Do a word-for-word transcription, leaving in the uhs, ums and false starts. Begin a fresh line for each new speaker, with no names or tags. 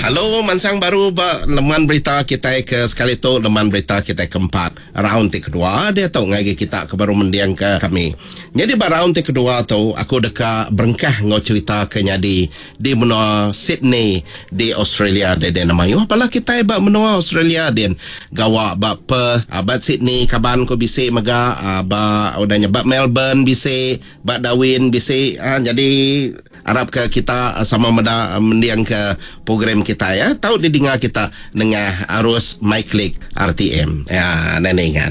Halo, mansang baru ba leman berita kita ke sekali tu leman berita kita keempat. Round ti kedua dia tahu ngai kita ke baru mendiang ke kami. Jadi ba round ti kedua tu aku deka berengkah ngau cerita ke nyadi di menua Sydney di Australia de de namayu. Apalah kita ba menua Australia den gawa ba Perth, ba Sydney kaban ko bisi maga ba udahnya ba Melbourne bisi, ba Darwin bisi. Ha, jadi harap ke kita sama meda mendiang ke program kita ya. Tahu didengar kita dengan arus My Click R T M. Ya, nenengan.